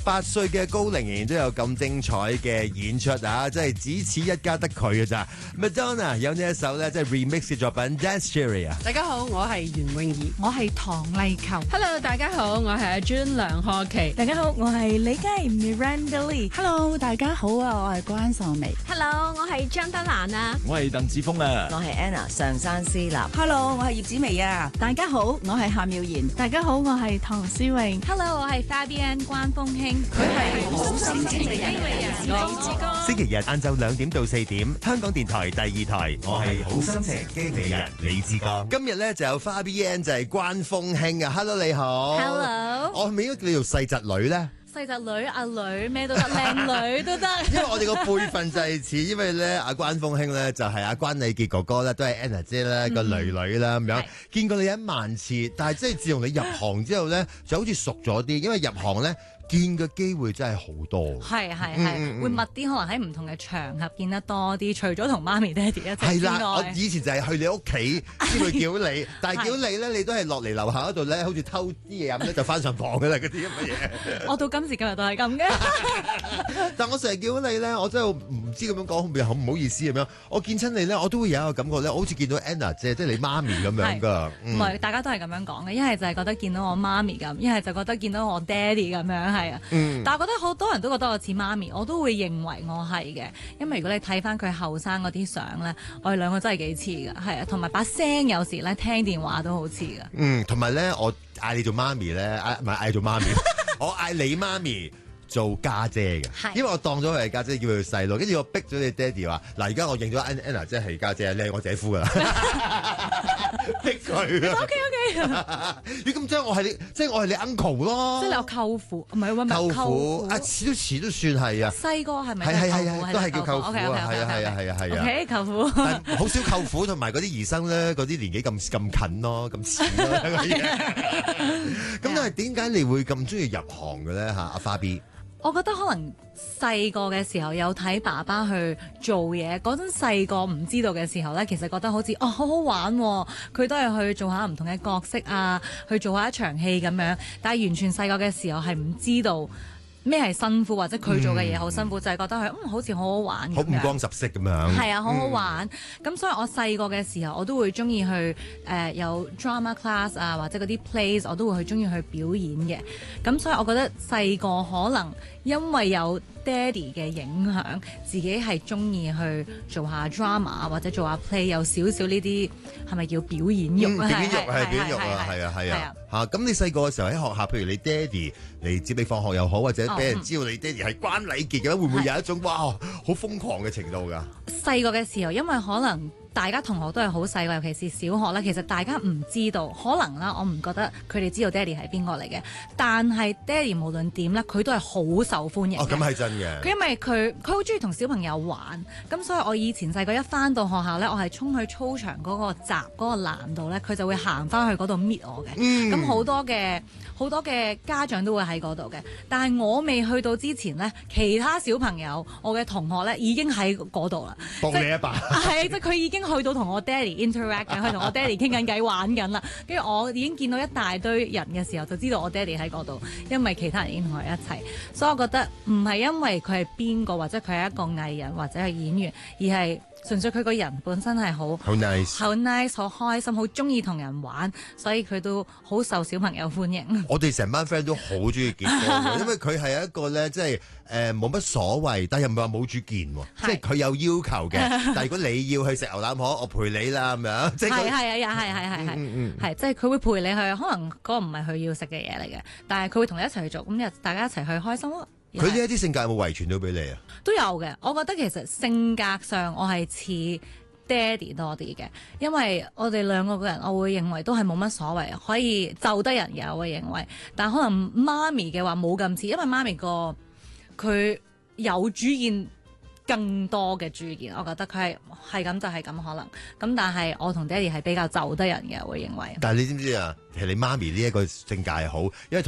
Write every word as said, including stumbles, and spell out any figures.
八歲嘅高凌仍然都有咁精彩嘅演出啊！真係只此一家得佢嘅咋。Madonna 有呢一首咧，即係 remix 嘅作品 Dance Cherry 啊！ 大家好，我係袁詠儀， 我係唐麗球。 Hello， 大家好，我係阿 June 梁賀琪。 大家好，我係李佳 Miranda Lee。 Hello， 大家好啊，我係關秀薇。 Hello， 我係張德蘭啊。 我係鄧子峰啊。 我係 Anna 上山思立。 Hello， 我係葉子薇啊。 大家好，我係夏妙賢。 大家好，我係唐詩詠。 Hello， 我係 Fabienne 關風興。 佢係好心情嘅人， 星期日晏晝兩點到四點，香港電台第二台，我係好心情經理人李志剛。今日咧就有 Fabienne 就係關風興啊 ，Hello 你好 ，Hello， 我係咪應該叫你做細侄女咧？ 細侄女、阿女咩都得，靚女都得。 因為我哋個輩份就係似，因為咧阿關風興咧就係阿關禮傑哥哥咧，都係 Anna 姐咧個女女啦咁樣。見過你一萬次，但係即係自從你入行之後咧，就好似熟咗啲，因為入行咧。見嘅機會真係好多， 係係係，會密啲，可能喺唔同嘅場合見得多啲。除咗同媽咪爹哋一齊之外， 係啦，我以前就係去你屋企先會叫你，但係叫你咧，你都係落嚟樓下嗰度咧，好似偷啲嘢飲咧就翻上房㗎啦，嗰啲咁嘅嘢。 我到今時今日都係咁嘅。 但我成日叫你咧，我真係唔知咁樣講，會唔會唔好意思咁樣？我見親你咧，我都會有一個感覺咧，我好似見到 Anna 姐，即係你媽咪咁樣㗎。 唔係，大家都係咁樣講嘅，一係就係覺得見到我媽咪咁，一係就覺得見到我爹哋咁樣。係啊，嗯、但係我覺得好多人都覺得我似媽咪，我都會認為我係嘅，因為如果你睇翻佢後生嗰啲相咧，我哋兩個真係幾似㗎，係啊，同埋把聲有時咧聽電話都好似㗎。 嗯，同埋咧，我嗌你做媽咪咧，嗌唔係嗌做媽咪，我嗌你媽咪。做家姐嘅，因為我當咗佢係家姐，叫佢細路，跟住我逼咗你爹哋話：嗱，而家我認咗 Anna 姐係家姐，你係我姐夫噶啦，逼佢。 O K O K。咦，咁即係我係你，即係我係你 uncle 咯。 即係你有舅父，唔係喎， 舅父啊，似都似都算係啊。 細個係咪？ 係係係，都係叫舅父啊，係啊係啊係啊係啊。 O K， 舅父。 好少舅父同埋嗰啲兒生咧，嗰啲年紀咁咁近咯，咁似咯。咁但係點解你會咁中意入行嘅咧？嚇，阿花 B。 我覺得可能細個嘅時候有睇爸爸去做嘢，嗰陣細個唔知道嘅時候咧，其實覺得好似哦好好玩喎、哦，佢都係去做下唔同嘅角色啊，去做下一場戲咁樣，但係完全細個嘅時候係唔知道咩係辛苦，或者佢做嘅嘢好辛苦，嗯、就係覺得佢嗯好似好好玩， 好五光十色咁樣。 係啊，好好玩。咁、嗯、所以我細個嘅時候，我都會中意去誒、呃、有 drama class 啊，或者嗰啲 plays，我都會去中意去表演嘅。咁所以我覺得細個可能因為有爹哋嘅影響，自己係中意去做下 drama 或者做下 play， 有少少呢啲係咪叫表演欲、嗯、 啊？表演欲係表演欲啊，係啊係啊嚇！咁你細個嘅時候喺學校，譬如你爹哋嚟接你放學又好，或者俾人知道你爹哋係關禮傑嘅，會唔會有一種哇好瘋狂嘅程度㗎？ 細個嘅時候，因為可能大家同學都係好細個，尤其是小學咧，其實大家唔知道，可能啦，我唔覺得佢哋知道爹哋係邊個嚟嘅。但係爹哋無論點咧，佢都係好受歡迎嘅。 哦，咁係真嘅。 佢因為佢佢好中意同小朋友玩，咁所以我以前細個一返到學校咧，我係衝去操場嗰個閘嗰個欄度咧，佢就會行返去嗰度搣我嘅。咁好、嗯、多嘅好多嘅家長都會喺嗰度嘅，但係我未去到之前咧，其他小朋友我嘅同學咧已經喺嗰度啦。 幫你一把。 係，即係佢已經去到同我爹哋 interact 緊，去同我爹哋傾緊偈玩緊啦。跟住我已經見到一大堆人嘅時候，就知道我爹哋喺嗰度，因為其他人已經同佢一齊。所以我覺得唔係因為佢係邊個，或者佢係一個藝人或者係演員，而係純粹佢個人本身係好好 nice， 好 nice， 好開心，好中意同人玩，所以佢都好受小朋友歡迎。 我哋成班 friend 都好中意傑哥，因為佢係一個咧，即係誒冇乜所謂，但係又唔係話冇主見喎，即係佢有要求嘅。但係如果你要去食牛腩河，我陪你啦咁樣。係係係係係係係係，即係佢會陪你去，可能嗰個唔係佢要食嘅嘢嚟嘅，但係佢會同你一齊去做，咁大家一齊去開心咯。 佢呢一啲性格有冇遺傳到俾你啊？ 都有嘅，我覺得其實性格上我係似爹哋多啲嘅，因為我哋兩個個人，我會認為都係冇乜所謂，可以就得人嘅，我會認為。但可能媽咪嘅話冇咁似，因為媽咪個佢有主見。更多嘅主見，我覺得佢係係咁就係咁可能，咁但係我同爹哋係比較就得人嘅，我會認為。 但係你知唔知啊？其實你媽咪呢一個性格係好，因為同